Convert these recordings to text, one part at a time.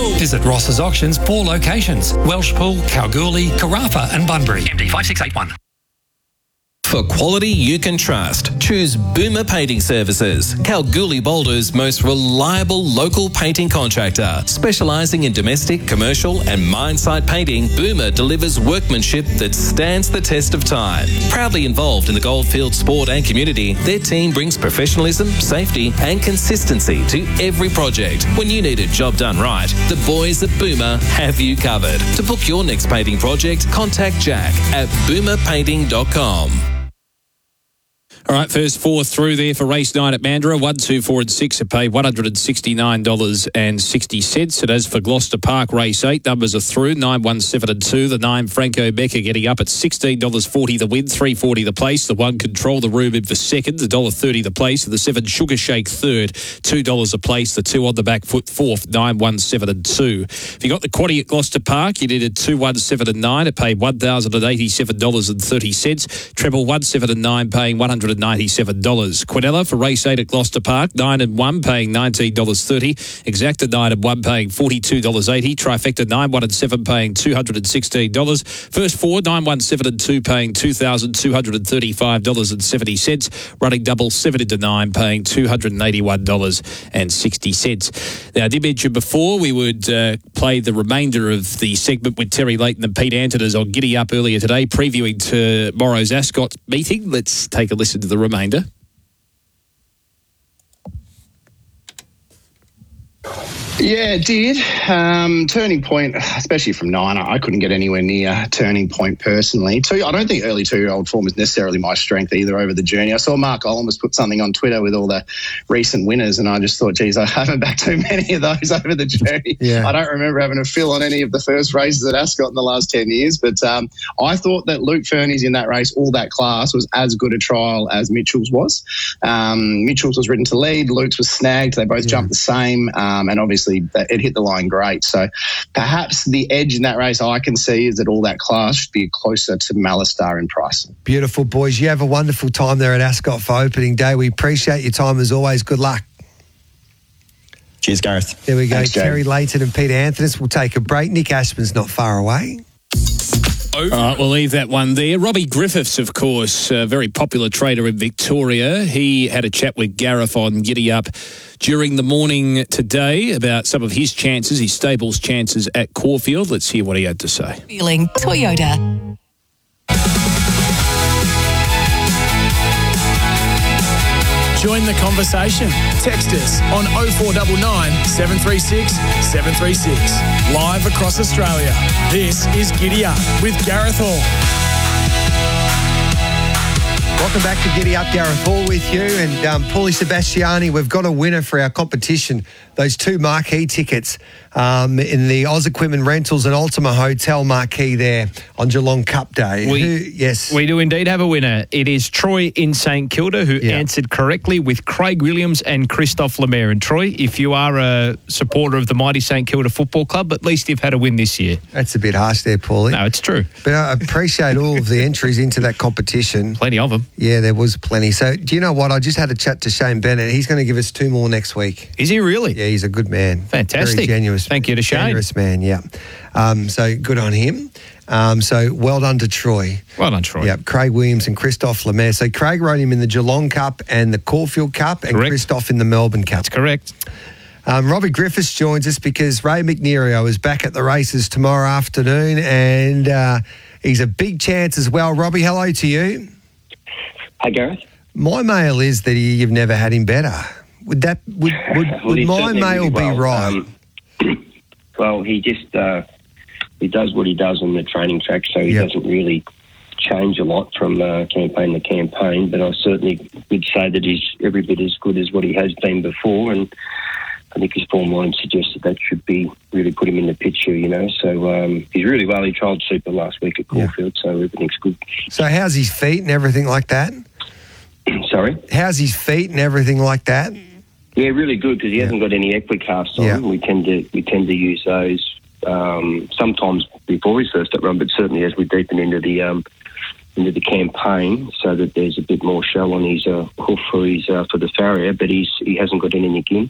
Visit Ross's Auctions 4 locations: Welshpool, Kalgoorlie, Karratha and Bunbury. MD 5681. For quality you can trust, choose Boomer Painting Services, Kalgoorlie Boulder's most reliable local painting contractor. Specialising in domestic, commercial and mine site painting, Boomer delivers workmanship that stands the test of time. Proudly involved in the Goldfields sport and community, their team brings professionalism, safety and consistency to every project. When you need a job done right, the boys at Boomer have you covered. To book your next painting project, contact Jack at boomerpainting.com. All right, first 4 through there for race 9 at Mandurah. 1, 2, 4 and 6 are paid $169.60. And as for Gloucester Park, race 8, numbers are through. 9, 1, 7 and 2. The 9, Franco Becker, getting up at $16.40 the win, $3.40 the place. The 1, Control the Room in for second, $1.30 the place. The 7, Sugar Shake third, $2 a place. The 2 on the back foot fourth, 9, 1, 7 and 2. If you got the quaddie at Gloucester Park, you needed 2, 1, 7 and 9. It paid $1,087.30. Treble 1, 7 and 9 paying $197. Quinella for race 8 at Gloucester Park, 9 and 1 paying $19.30. Exacta 9 and 1 paying $42.80. Trifecta 9, 1 and 7 paying $216. First 4, 9, 1, 7 and 2 paying $2,235.70. Running double 7 into 9 paying $281.60. Now, I did mention before we would play the remainder of the segment with Terry Leighton and Pete Antonas on Giddy Up earlier today, previewing tomorrow's Ascot meeting. Let's take a listen to the remainder. Yeah, it did. Turning Point, especially from 9, I couldn't get anywhere near Turning Point personally. I don't think early 2-year-old form is necessarily my strength either over the journey. I saw Mark Olmos put something on Twitter with all the recent winners, and I just thought, geez, I haven't backed too many of those over the journey. Yeah. I don't remember having a fill on any of the first races at Ascot in the last 10 years, but I thought that Luke Fernie's in that race, all that class, was as good a trial as Mitchell's was. Mitchell's was ridden to lead, Luke's was snagged. They both jumped the same, and obviously it hit the line great. So perhaps the edge in that race I can see is that all that class should be closer to Malistar in price. Beautiful, boys. You have a wonderful time there at Ascot for opening day. We appreciate your time as always. Good luck. Cheers, Gareth. There we go. Thanks, Terry Leighton and Peter Anthony. We'll take a break. Nick Ashman's not far away. All right, we'll leave that one there. Robbie Griffiths, of course, a very popular trader in Victoria. He had a chat with Gareth on Giddy Up during the morning today about some of his chances, his stable's chances at Caulfield. Let's hear what he had to say. Feeling Toyota. Join the conversation. Text us on 0499 736 736. Live across Australia. This is Giddy Up with Gareth Hall. Welcome back to Giddy Up. Gareth Hall with you and Paulie Sebastiani. We've got a winner for our competition. Those 2 marquee tickets in the Oz Equipment Rentals and Ultima Hotel marquee there on Geelong Cup Day. Yes. We do indeed have a winner. It is Troy in St Kilda who answered correctly with Craig Williams and Christophe Lemaire. And Troy, if you are a supporter of the mighty St Kilda Football Club, at least you've had a win this year. That's a bit harsh there, Paulie. No, it's true. But I appreciate all of the entries into that competition. Plenty of them. Yeah, there was plenty. So do you know what? I just had a chat to Shane Bennett. He's going to give us 2 more next week. Is he really? Yeah, he's a good man. Fantastic. Very generous. Thank you to Shane. Generous man, yeah. So good on him. So well done to Troy. Well done, Troy. Yep, Craig Williams and Christophe Lemaire. So Craig rode him in the Geelong Cup and the Caulfield Cup and Christophe in the Melbourne Cup. That's correct. Robbie Griffiths joins us because Ray McNerio is back at the races tomorrow afternoon and he's a big chance as well. Robbie, hello to you. Hi, Gareth. My mail is that you've never had him better. Would my mail be right? Well, he just he does what he does on the training track, so he doesn't really change a lot from campaign to campaign. But I certainly would say that he's every bit as good as what he has been before, and I think his form line suggests that should be really put him in the picture, you know. So he's really well. He trialled super last week at Caulfield, so everything's good. So how's his feet and everything like that? Sorry? How's his feet and everything like that? Yeah, really good because he hasn't got any equicasts on. Yeah. We tend to use those sometimes before his first up run, but certainly as we deepen into the campaign, so that there's a bit more show on his hoof for the farrier. But he hasn't got anything in.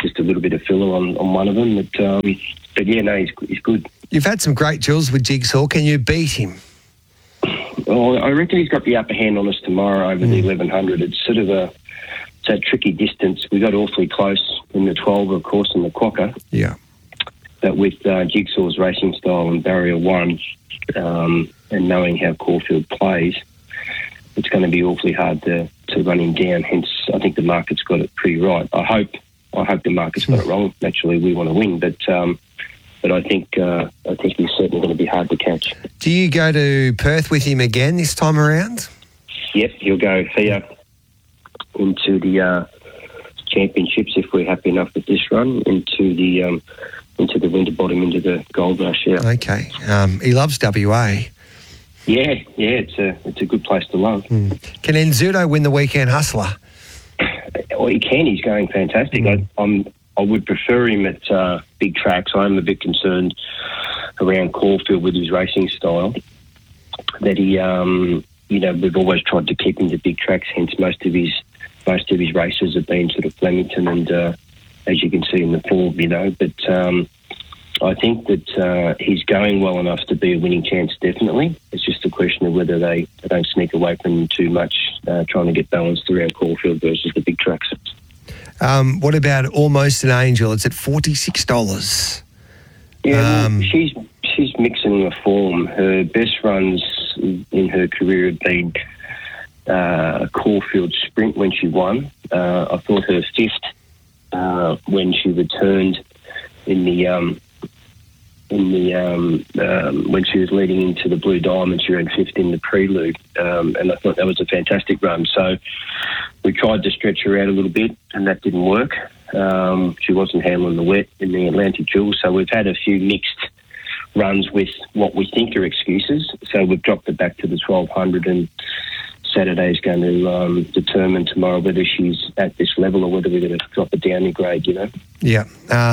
just a little bit of filler on one of them. But yeah, no, he's good. You've had some great drills with Jigsaw. Can you beat him? Well, I reckon he's got the upper hand on us tomorrow over the 1100. It's sort of it's a tricky distance. We got awfully close in the 12, of course, in the Quokka. Yeah. But with Jigsaw's racing style and barrier one, and knowing how Caulfield plays, it's going to be awfully hard to run him down. Hence, I think the market's got it pretty right. I hope the market's got it wrong. Naturally, we want to win, but I think he's certainly going to be hard to catch. Do you go to Perth with him again this time around? Yep, he'll go here into the championships if we're happy enough with this run, into the Winterbottom, into the Gold Rush. Yeah. Okay. He loves WA. Yeah, it's a good place to love. Can Enzudo win the Weekend Hustler? Well, he can. He's going fantastic. I would prefer him at big tracks. I'm a bit concerned around Caulfield with his racing style. That he, we've always tried to keep him to big tracks. Hence, most of his races have been sort of Flemington, and as you can see in the form, But I think that he's going well enough to be a winning chance. Definitely, it's just a question of whether they don't sneak away from him too much, trying to get balanced around Caulfield versus the big tracks. What about Almost an Angel? It's at $46. Yeah, she's mixing the form. Her best runs in her career have been Caulfield Sprint when she won. I thought her fifth when she returned in the when she was leading into the Blue Diamond, she ran fifth in the Prelude, and I thought that was a fantastic run. So we tried to stretch her out a little bit, and that didn't work. She wasn't handling the wet in the Atlantic Jewel, so we've had a few mixed runs with what we think are excuses. So we've dropped her back to the 1200, and Saturday's going to determine tomorrow whether she's at this level or whether we're going to drop her down in grade, Yeah.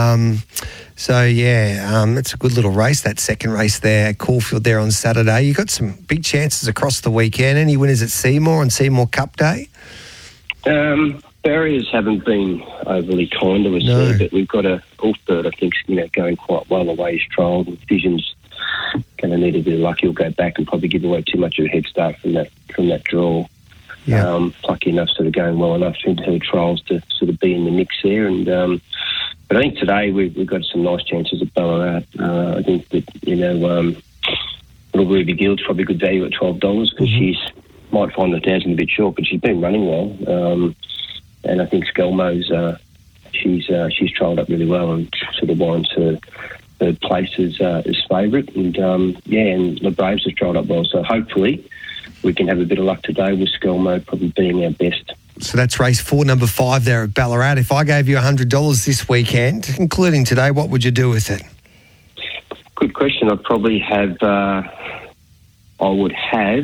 It's a good little race, that second race there at Caulfield there on Saturday. You got some big chances across the weekend. Any winners at Seymour on Seymour Cup Day? Barriers haven't been overly kind to us there, but we've got a Ulfbird, I think, going quite well away his trial. Vision's going to need a bit of luck. He'll go back and probably give away too much of a head start from that draw. Yeah. Lucky enough, sort of going well enough into her trials to sort of be in the mix there. And but I think today we've got some nice chances at Ballarat. I think that little Ruby Gild's probably a good value at $12 because she's might find the 1,000 a bit short, but she's been running well. And I think Skelmo's she's trialled up really well and sort of warrants her place as favourite. And and the Braves have trialled up well. So hopefully we can have a bit of luck today with Skelmo probably being our best. So that's race 4, number 5 there at Ballarat. If I gave you $100 this weekend, including today, what would you do with it? Good question. I'd probably have. I would have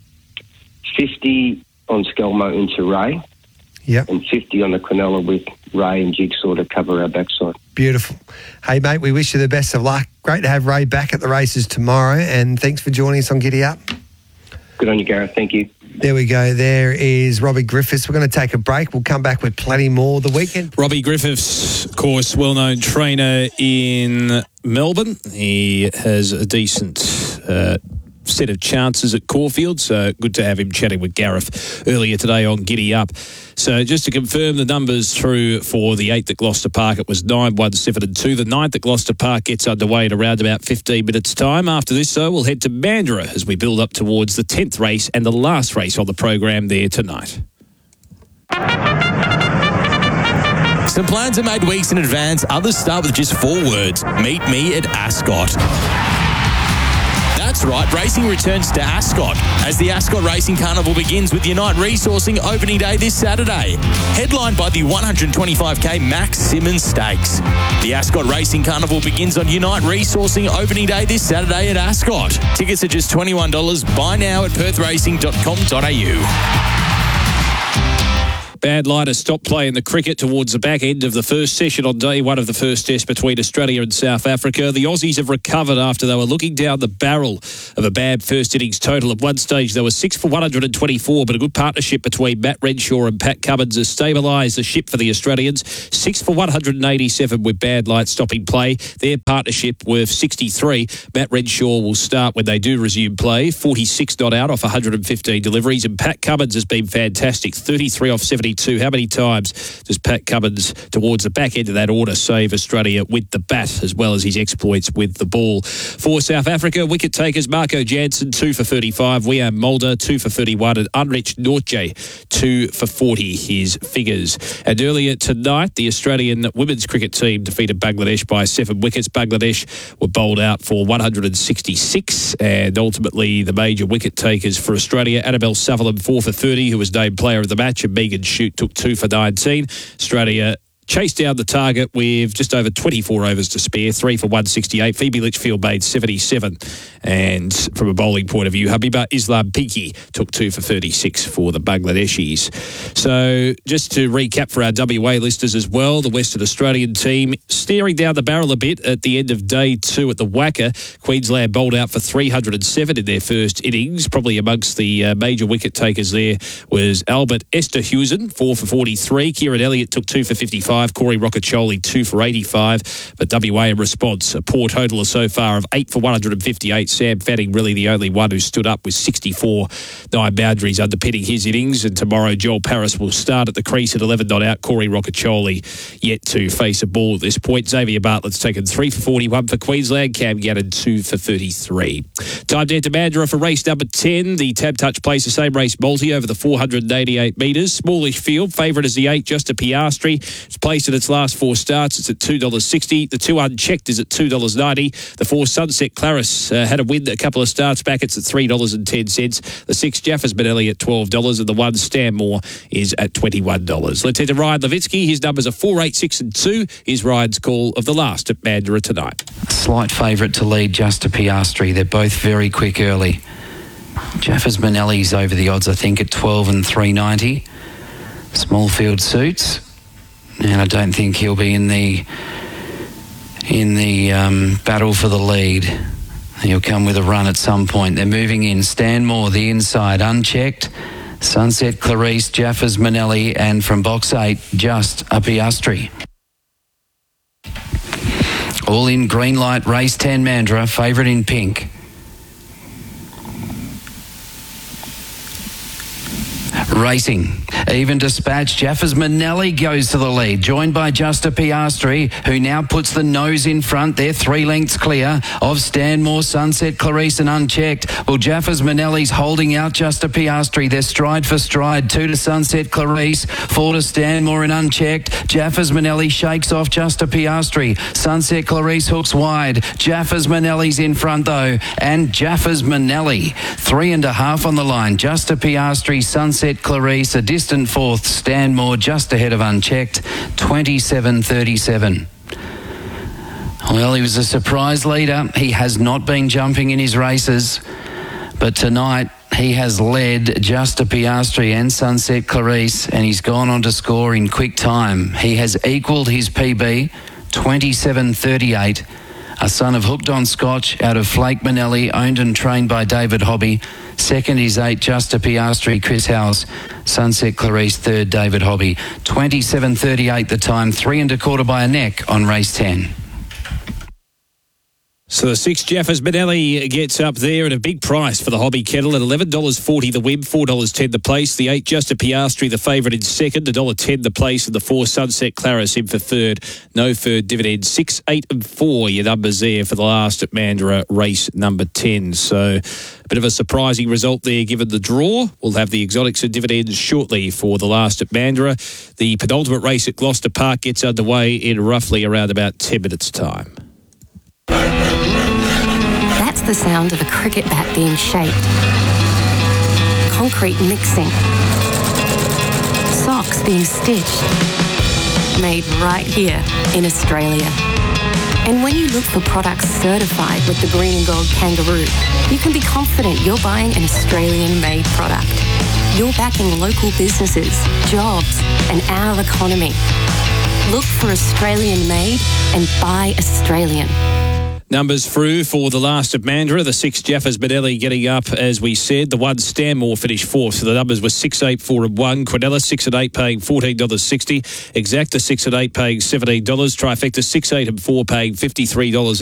50 on Skelmo into Ray. Yep. And 50 on the Quinella with Ray and Jigsaw to cover our backside. Beautiful. Hey, mate, we wish you the best of luck. Great to have Ray back at the races tomorrow, and thanks for joining us on Giddy Up. Good on you, Gareth. Thank you. There we go. There is Robbie Griffiths. We're going to take a break. We'll come back with plenty more the weekend. Robbie Griffiths, of course, well-known trainer in Melbourne. He has a decent set of chances at Caulfield, so good to have him chatting with Gareth earlier today on Giddy Up. So just to confirm the numbers through for the 8th at Gloucester Park, it was 9, 1, 7 and 2. The 9th at Gloucester Park gets underway in around about 15 minutes' time. After this, though, we'll head to Mandurah as we build up towards the 10th race and the last race on the program there tonight. Some plans are made weeks in advance. Others start with just 4 words. Meet me at Ascot. That's right, racing returns to Ascot as the Ascot Racing Carnival begins with Unite Resourcing opening day this Saturday. Headlined by the 125k Max Simmons Stakes. The Ascot Racing Carnival begins on Unite Resourcing opening day this Saturday at Ascot. Tickets are just $21. Buy now at perthracing.com.au. Bad light has stopped play in the cricket towards the back end of the first session on day one of the first test between Australia and South Africa. The Aussies have recovered after they were looking down the barrel of a bad first innings total. At one stage, they were 6 for 124, but a good partnership between Matt Renshaw and Pat Cummins has stabilised the ship for the Australians. 6 for 187 with bad light stopping play. Their partnership worth 63. Matt Renshaw will start when they do resume play. 46 not out off 115 deliveries, and Pat Cummins has been fantastic. 33 off 72. How many times does Pat Cummins, towards the back end of that order, save Australia with the bat, as well as his exploits with the ball? For South Africa, wicket takers Marco Jansen, 2 for 35. Wiam Mulder, 2 for 31. And Unrich Nortje, 2 for 40, his figures. And earlier tonight, the Australian women's cricket team defeated Bangladesh by 7 wickets. Bangladesh were bowled out for 166, and ultimately the major wicket takers for Australia, Annabelle Sutherland, 4 for 30, who was named player of the match, and Megan Shute took 2 for 19. Australia chased down the target with just over 24 overs to spare, 3 for 168. Phoebe Litchfield made 77. And from a bowling point of view, Habiba Islam Piki took 2 for 36 for the Bangladeshis. So just to recap for our WA listeners as well, the Western Australian team staring down the barrel a bit at the end of day 2 at the Wacker. Queensland bowled out for 307 in their first innings. Probably amongst the major wicket takers there was Albert Esterhuizen, 4 for 43. Kieran Elliott took 2 for 55. Corey Rocacholi, 2 for 85. But WA in response, a poor totaler so far of 8 for 158. Sam Fanning really the only one who stood up with 64, 9 boundaries underpinning his innings. And tomorrow, Joel Paris will start at the crease at 11 not out. Corey Rocacholi yet to face a ball at this point. Xavier Bartlett's taken 3 for 41 for Queensland. Cam Gannon, 2 for 33. Time down to Mandurah for race number 10. The Tab Touch plays the same race multi over the 488 metres. Smallish field. Favourite is the 8, Justa Piastri. It's placed in its last 4 starts. It's at $2.60. The 2 Unchecked is at $2.90. The 4 Sunset Claris had a win a couple of starts back. It's at $3.10. The 6 Jaffers Benelli at $12, and the 1 Stanmore is at $21. Let's head to Ryan Levitsky. His numbers are 4, 8, 6 and 2. Here's Ryan's call of the last at Mandurah tonight. Slight favourite to lead, Justa Piastri. They're both very quick early. Jaffers Benelli's over the odds, I think, at 12 and 390. Small field suits, and I don't think he'll be in the battle for the lead. He'll come with a run at some point. They're moving in. Stanmore, the inside, Unchecked. Sunset Clarice, Jaffers Manelli, and from box 8, Just a Piastri. All in green light, race 10 Mandurah, favourite in pink. Racing. Even dispatch, Jaffers Manelli goes to the lead, joined by Justa Piastri, who now puts the nose in front. They're 3 lengths clear of Stanmore, Sunset Clarice and Unchecked. Well, Jaffers Manelli's holding out Justa Piastri. They're stride for stride. 2 to Sunset Clarice, 4 to Stanmore and Unchecked. Jaffers Manelli shakes off Justa Piastri. Sunset Clarice hooks wide. Jaffers Manelli's in front though, and Jaffers Manelli 3.5 on the line. Justa Piastri, Sunset Clarice, a distant 4th, Stanmore just ahead of Unchecked, 27.37. Well, he was a surprise leader. He has not been jumping in his races, but tonight he has led Justa Piastri and Sunset Clarice, and he's gone on to score in quick time. He has equalled his PB, 27.38. A son of Hooked on Scotch out of Flake Manelli, owned and trained by David Hobby. Second is 8, Justa Piastri, Chris House. Sunset Clarice, 3rd, David Hobby. 27.38 the time, 3 1/4 by a neck on race 10. So the 6 Jaffers Benelli gets up there at a big price for the Hobby Kettle at $11.40 the win, $4.10 the place. The 8 Justa Piastri, the favourite in second, $1.10 the place, and the 4 Sunset Claris in for third. No third dividend. 6, 8 and 4 your numbers there for the last at Mandurah race number 10. So a bit of a surprising result there given the draw. We'll have the exotics and dividends shortly for the last at Mandurah. The penultimate race at Gloucester Park gets underway in roughly around about 10 minutes' time. That's the sound of a cricket bat being shaped. Concrete mixing. Socks being stitched. Made right here in Australia. And when you look for products certified with the Green and Gold Kangaroo, you can be confident you're buying an Australian-made product. you're backing local businesses, jobs, and our economy. Look for Australian made and buy Australian. Numbers through for the last of Mandurah. The 6 Jaffers Benelli getting up, as we said. The 1 Stanmore finished 4th. So the numbers were 6, 8, 4 and 1. Quinella 6 and 8 paying $14.60. Exacta 6 and 8 paying $17. Trifecta 6, 8 and 4 paying $53.